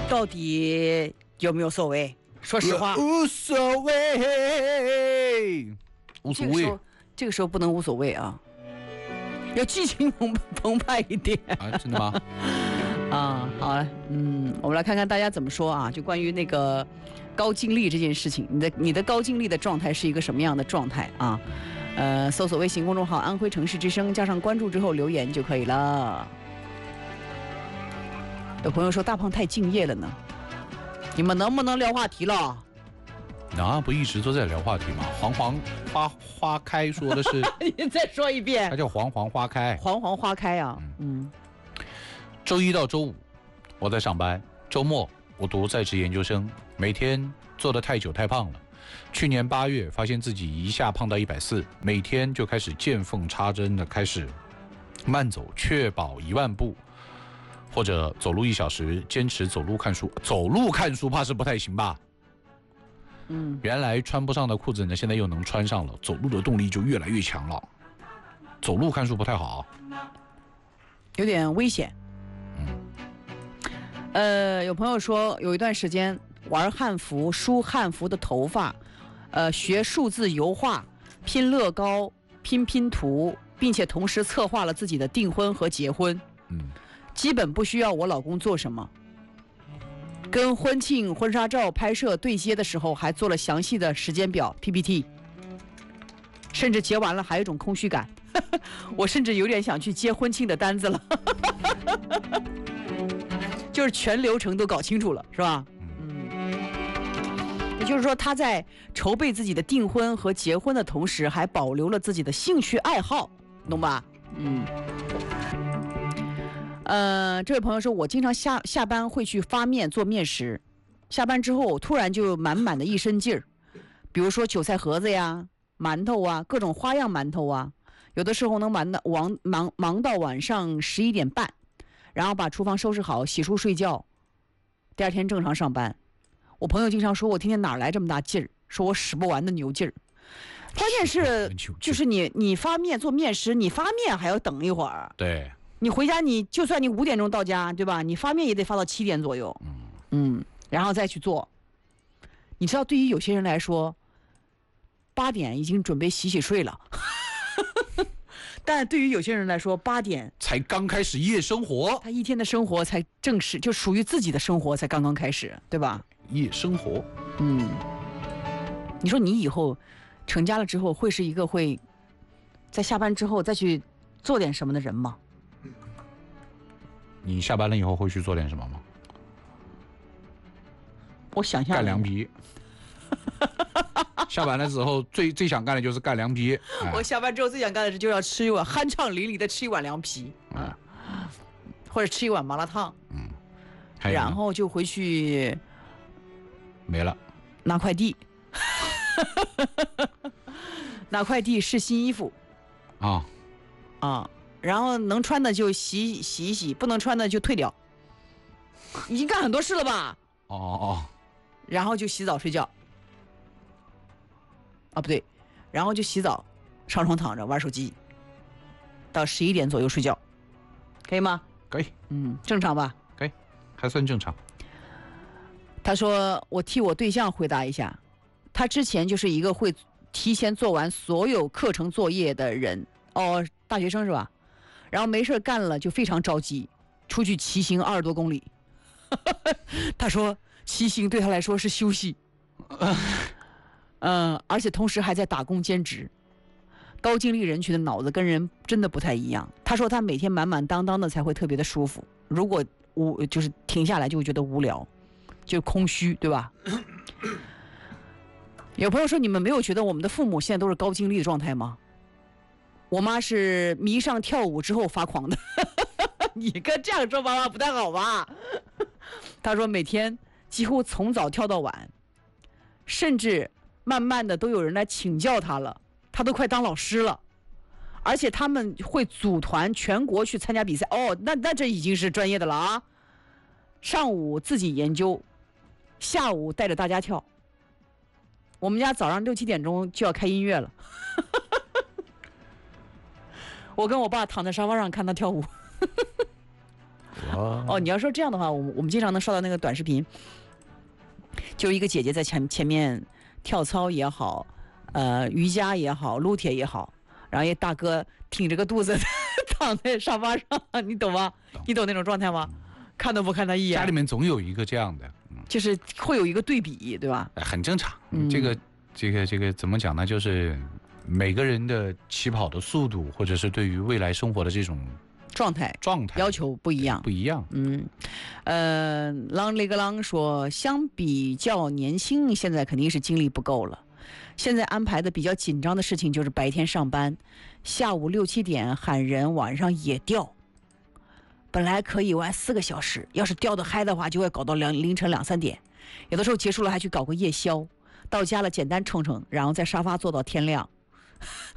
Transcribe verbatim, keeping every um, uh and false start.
到底有没有所谓？说实话， 无所谓，无所谓。 这个时候，这个时候不能无所谓啊，要激情澎澎湃一点啊！真的吗？ 啊，好了，嗯，我们来看看大家怎么说啊，就关于那个高精力这件事情，你的你的高精力的状态是一个什么样的状态啊？呃，搜索微信公众号“安徽城市之声”，加上关注之后留言就可以了。有朋友说大胖太敬业了呢，你们能不能聊话题了？ 啊，不一直都在聊话题吗？黄黄花花开说的是， 你再说一遍。 它叫黄黄花开。 黄黄花开啊，嗯。 周一到周五我在上班，周末我读在职研究生，每天做得太久太胖了。去年八月发现自己一下胖到一百四，每天就开始见缝插针的开始慢走，确保一万步。或者走路一小时，坚持走路看书。走路看书怕是不太行吧？ 嗯， 原来穿不上的裤子呢，现在又能穿上了，走路的动力就越来越强了。走路看书不太好， 有点危险。 嗯， 呃，有朋友说有一段时间玩汉服、梳汉服的头发，呃，学数字油画、拼乐高、拼拼图，并且同时策划了自己的订婚和结婚。 嗯。 基本不需要我老公做什么，跟婚庆婚纱照拍摄对接的时候还做了详细的时间表 P P T， 甚至结完了还有一种空虚感，我甚至有点想去接婚庆的单子了，就是全流程都搞清楚了，是吧？嗯，也就是说他在筹备自己的订婚和结婚的同时，还保留了自己的兴趣爱好，懂吧？嗯。呃，这位朋友说，我经常下下班会去发面做面食，下班之后突然就满满的一身劲儿，比如说韭菜盒子呀、馒头啊，各种花样馒头啊，有的时候能忙到忙忙忙到晚上十一点半，然后把厨房收拾好，洗漱睡觉，第二天正常上班。我朋友经常说我天天哪来这么大劲儿，说我使不完的牛劲儿。关键是就是你你发面做面食，你发面还要等一会儿。 对。 你回家，你就算你五点钟到家，对吧？你发面也得发到七点左右，嗯嗯，然后再去做。你知道，对于有些人来说，八点已经准备洗洗睡了，但对于有些人来说，八点才刚开始夜生活， 他一天的生活才正式，就属于自己的生活才刚刚开始，对吧？ 夜生活， 嗯，你说你以后成家了之后，会是一个会在下班之后再去做点什么的人吗？ 你下班了以后会去做点什么吗？ 我想象干凉皮。下班了之后最最想干的就是干凉皮。 哎、我下班之后最想干的是就要吃一碗酣畅淋漓的吃一碗凉皮，嗯，或者吃一碗麻辣烫， 嗯， 然后就回去没了， 拿快递，拿快递试新衣服， 啊啊。然后能穿的就洗洗一洗，不能穿的就退掉。已经干很多事了吧？ 哦哦。 然后就洗澡睡觉。啊，不对，然后就洗澡，上床躺着玩手机，到十一点左右睡觉，可以吗？ 可以。 嗯，正常吧？ 可以，还算正常。 他说：“我替我对象回答一下，他之前就是一个会提前做完所有课程作业的人。哦，大学生是吧？”然后没事干了就非常着急，出去骑行二十多公里。他说骑行对他来说是休息，嗯，而且同时还在打工兼职。高精力人群的脑子跟人真的不太一样。他说他每天满满当当的才会特别的舒服，如果无就是停下来就会觉得无聊，就空虚，对吧？有朋友说，你们没有觉得我们的父母现在都是高精力的状态吗？我妈是迷上跳舞之后发狂的。你跟这样说妈妈不太好吧？她说每天几乎从早跳到晚，甚至慢慢的都有人来请教她了，她都快当老师了。而且他们会组团全国去参加比赛，哦，那那这已经是专业的了啊！上午自己研究，下午带着大家跳。我们家早上六七点钟就要开音乐了。我跟我爸躺在沙发上看他跳舞。 哇哦，你要说这样的话，我们我们经常能刷到那个短视频，就是一个姐姐在前前面跳操也好，呃，瑜伽也好，撸铁也好，然后一大哥挺着个肚子躺在沙发上，你懂吗？你懂那种状态吗？看都不看他一眼。 家里面总有一个这样的，嗯， 就是会有一个对比，对吧？ 哎很正常。 嗯这个这个这个怎么讲呢？就是每个人的起跑的速度，或者是对于未来生活的这种状态状态要求不一样不。一样。 嗯，呃，啷里个啷说，相比较年轻，现在肯定是精力不够了。现在安排的比较紧张的事情就是白天上班，下午六七点喊人，晚上也钓。本来可以玩四个小时，要是钓得嗨的话，就会搞到两凌晨两三点。有的时候结束了还去搞个夜宵，到家了简单冲冲，然后在沙发坐到天亮。